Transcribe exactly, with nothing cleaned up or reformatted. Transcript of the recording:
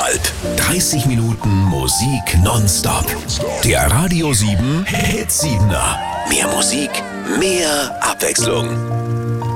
dreieinhalb. dreißig Minuten Musik nonstop. Der Radio sieben Hit siebener. Mehr Musik, mehr Abwechslung.